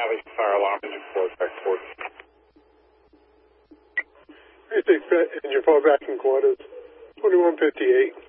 Valley, fire alarm engine 4, back quarters. 36, engine 4 back in quarters, 2158.